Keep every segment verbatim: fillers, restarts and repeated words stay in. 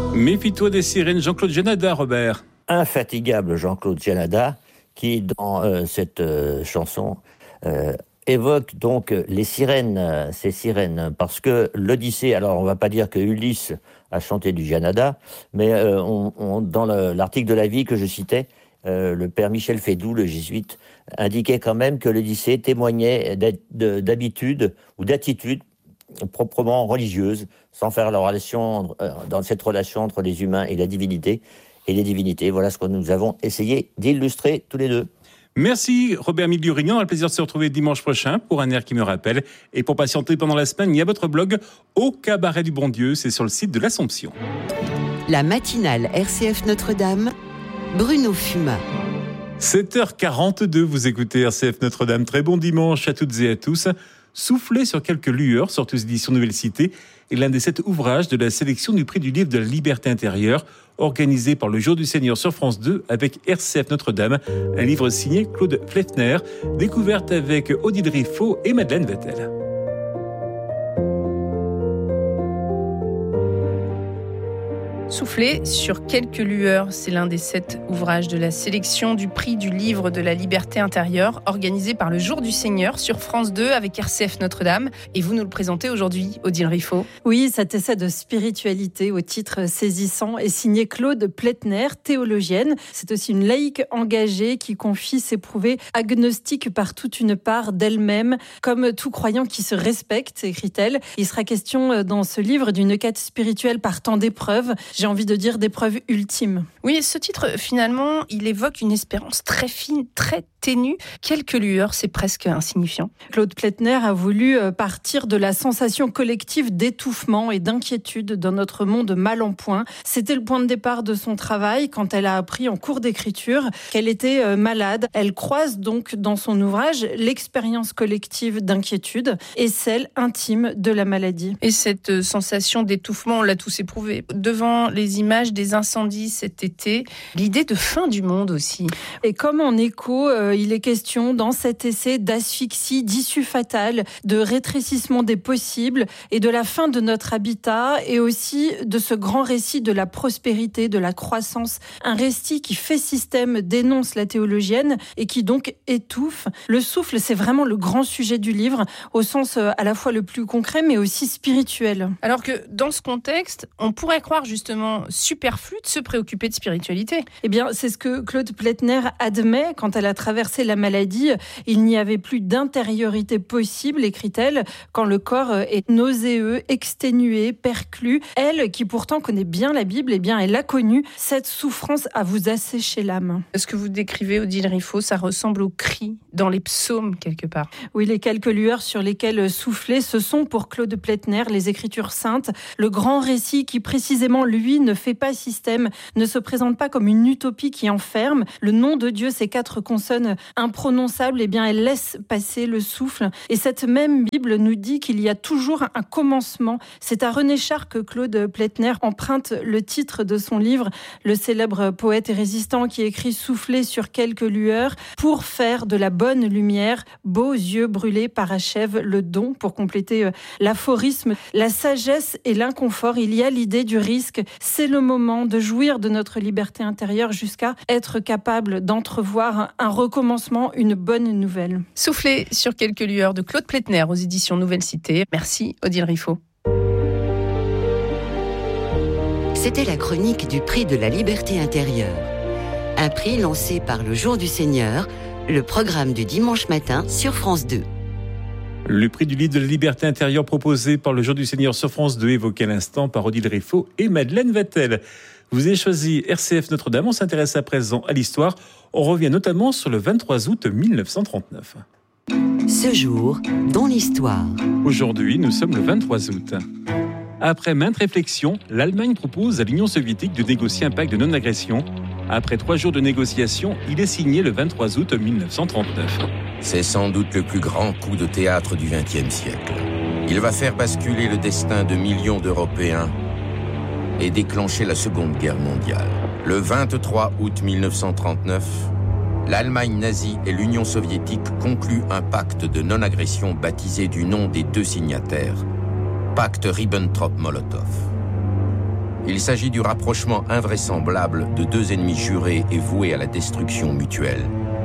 Méfie-toi des sirènes, Jean-Claude Janada, Robert. Infatigable Jean-Claude Janada, qui dans euh, cette euh, chanson euh, évoque donc les sirènes, euh, ces sirènes, parce que l'Odyssée, alors on va pas dire que Ulysse a chanté du Janada, mais euh, on, on, dans le, l'article de la vie que je citais, euh, le père Michel Fédoux, le jésuite, indiquait quand même que l'Odyssée témoignait d'habitude ou d'attitude proprement religieuse, sans faire la relation, euh, dans cette relation entre les humains et la divinité, et les divinités. Voilà ce que nous avons essayé d'illustrer tous les deux. Merci Robert Migliorignan, on a le plaisir de se retrouver dimanche prochain pour un air qui me rappelle. Et pour patienter pendant la semaine, il y a votre blog Au Cabaret du Bon Dieu, c'est sur le site de l'Assomption. La matinale R C F Notre-Dame, Bruno Fumat. sept heures quarante-deux, vous écoutez R C F Notre-Dame. Très bon dimanche à toutes et à tous. Souffler sur quelques lueurs, sortent aux éditions Nouvelle Cité, est l'un des sept ouvrages de la sélection du prix du livre de la liberté intérieure, organisé par le Jour du Seigneur sur France deux avec R C F Notre-Dame, un livre signé Claude Pfleifner, découverte avec Odile Riffaut et Madeleine Vettel. Souffler sur quelques lueurs, c'est l'un des sept ouvrages de la sélection du prix du livre de la liberté intérieure, organisé par le Jour du Seigneur sur France deux avec R C F Notre-Dame. Et vous nous le présentez aujourd'hui, Odile Riffaut. Oui, cet essai de spiritualité au titre saisissant est signé Claude Pfleifner, théologienne. C'est aussi une laïque engagée qui confie s'éprouver agnostique par toute une part d'elle-même, comme tout croyant qui se respecte, écrit-elle. Il sera question dans ce livre d'une quête spirituelle par tant d'épreuves. J'ai envie de dire d'épreuves ultimes. Oui, ce titre, finalement, il évoque une espérance très fine, très ténue. Quelques lueurs, c'est presque insignifiant. Claude Pfleifner a voulu partir de la sensation collective d'étouffement et d'inquiétude dans notre monde mal en point. C'était le point de départ de son travail quand elle a appris en cours d'écriture qu'elle était malade. Elle croise donc dans son ouvrage l'expérience collective d'inquiétude et celle intime de la maladie. Et cette sensation d'étouffement, on l'a tous éprouvé. Devant les images des incendies cet été, l'idée de fin du monde aussi. Et comme en écho, euh, il est question dans cet essai d'asphyxie, d'issue fatale, de rétrécissement des possibles et de la fin de notre habitat et aussi de ce grand récit de la prospérité, de la croissance. Un récit qui fait système, dénonce la théologienne et qui donc étouffe. Le souffle, c'est vraiment le grand sujet du livre, au sens à la fois le plus concret mais aussi spirituel. Alors que dans ce contexte, on pourrait croire justement superflu de se préoccuper de spiritualité. Eh bien, c'est ce que Claude Pfleifner admet quand elle a traversé la maladie. Il n'y avait plus d'intériorité possible, écrit-elle, quand le corps est nauséeux, exténué, perclus. Elle, qui pourtant connaît bien la Bible, eh bien, elle a connu cette souffrance à vous assécher l'âme. Ce que vous décrivez, Odile Riffaut, ça ressemble au cri dans les psaumes, quelque part. Oui, les quelques lueurs sur lesquelles souffler, ce sont pour Claude Pfleifner les Écritures saintes, le grand récit qui précisément, lui, ne fait pas système, ne se présente pas comme une utopie qui enferme. Le nom de Dieu, ces quatre consonnes imprononçables, eh bien, elle laisse passer le souffle. Et cette même Bible nous dit qu'il y a toujours un commencement. C'est à René Char que Claude Pfleifner emprunte le titre de son livre, le célèbre poète et résistant qui écrit « Souffler sur quelques lueurs pour faire de la bonne lumière, beaux yeux brûlés parachèvent le don » pour compléter l'aphorisme. La sagesse et l'inconfort, il y a l'idée du risque. C'est le moment de jouir de notre liberté intérieure jusqu'à être capable d'entrevoir un recommencement, une bonne nouvelle. Souffler sur quelques lueurs de Claude Pfleifner aux éditions Nouvelle Cité. Merci Odile Riffaut. C'était la chronique du prix de la liberté intérieure. Un prix lancé par le Jour du Seigneur, le programme du dimanche matin sur France deux. Le prix du livre de la liberté intérieure proposé par le Jour du Seigneur sur France deux, évoqué à l'instant par Odile Riffaut et Madeleine Vettel. Vous avez choisi R C F Notre-Dame, on s'intéresse à présent à l'histoire. On revient notamment sur le vingt-trois août mille neuf cent trente-neuf. Ce jour, dans l'histoire. Aujourd'hui, nous sommes le vingt-trois août. Après maintes réflexions, l'Allemagne propose à l'Union soviétique de négocier un pacte de non-agression. Après trois jours de négociations, il est signé le vingt-trois août mille neuf cent trente-neuf. C'est sans doute le plus grand coup de théâtre du vingtième siècle. Il va faire basculer le destin de millions d'Européens et déclencher la Seconde Guerre mondiale. Le vingt-trois août mille neuf cent trente-neuf, l'Allemagne nazie et l'Union soviétique concluent un pacte de non-agression baptisé du nom des deux signataires, pacte Ribbentrop-Molotov. Il s'agit du rapprochement invraisemblable de deux ennemis jurés et voués à la destruction mutuelle.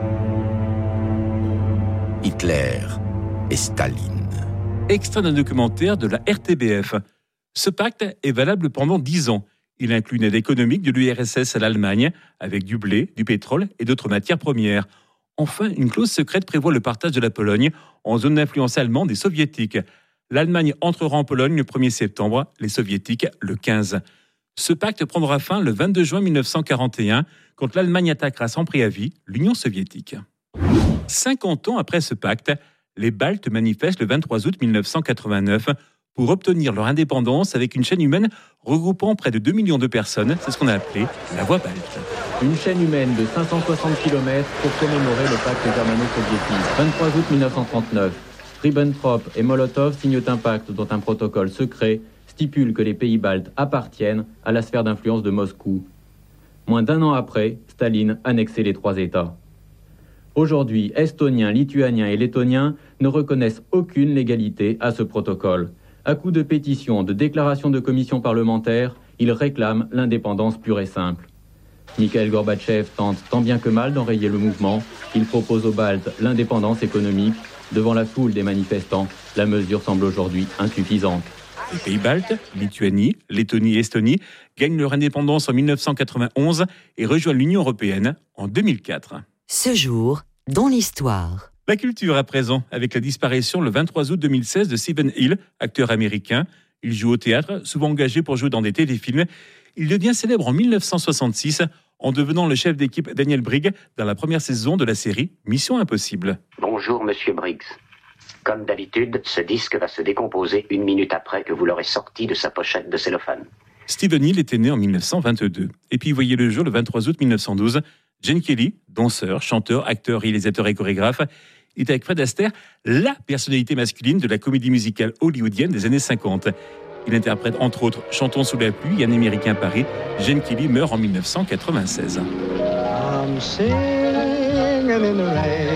Hitler et Staline. Extrait d'un documentaire de la R T B F. Ce pacte est valable pendant dix ans. Il inclut une aide économique de l'U R S S à l'Allemagne, avec du blé, du pétrole et d'autres matières premières. Enfin, une clause secrète prévoit le partage de la Pologne en zone d'influence allemande et soviétique. L'Allemagne entrera en Pologne le premier septembre, les soviétiques le quinze. Ce pacte prendra fin le vingt-deux juin mille neuf cent quarante et un, quand l'Allemagne attaquera sans préavis l'Union soviétique. cinquante ans après ce pacte, les Baltes manifestent le vingt-trois août mille neuf cent quatre-vingt-neuf pour obtenir leur indépendance avec une chaîne humaine regroupant près de deux millions de personnes. C'est ce qu'on a appelé la Voie balte. Une chaîne humaine de cinq cent soixante kilomètres pour commémorer le pacte germano-soviétique. vingt-trois août mille neuf cent trente-neuf, Ribbentrop et Molotov signent un pacte dont un protocole secret stipule que les pays baltes appartiennent à la sphère d'influence de Moscou. Moins d'un an après, Staline annexait les trois États. Aujourd'hui, Estoniens, Lituaniens et Lettoniens ne reconnaissent aucune légalité à ce protocole. À coups de pétitions, de déclarations de commissions parlementaires, ils réclament l'indépendance pure et simple. Mikhail Gorbatchev tente tant bien que mal d'enrayer le mouvement. Il propose aux Baltes l'indépendance économique. Devant la foule des manifestants, la mesure semble aujourd'hui insuffisante. Les pays baltes, Lituanie, Lettonie et Estonie, gagnent leur indépendance en mille neuf cent quatre-vingt-onze et rejoignent l'Union européenne en deux mille quatre. Ce jour, dans l'histoire. La culture à présent, avec la disparition le vingt-trois août deux mille seize de Stephen Hill, acteur américain. Il joue au théâtre, souvent engagé pour jouer dans des téléfilms. Il devient célèbre en mille neuf cent soixante-six en devenant le chef d'équipe Daniel Briggs dans la première saison de la série Mission Impossible. Bonjour Monsieur Briggs. Comme d'habitude, ce disque va se décomposer une minute après que vous l'aurez sorti de sa pochette de cellophane. Stephen Hill était né en mille neuf cent vingt-deux. Et puis il voyait le jour le vingt-trois août mille neuf cent douze. Gene Kelly, danseur, chanteur, acteur, réalisateur et chorégraphe, est avec Fred Astaire la personnalité masculine de la comédie musicale hollywoodienne des années cinquante. Il interprète entre autres Chantons sous la pluie et Un Américain Paris. Gene Kelly meurt en mille neuf cent quatre-vingt-seize.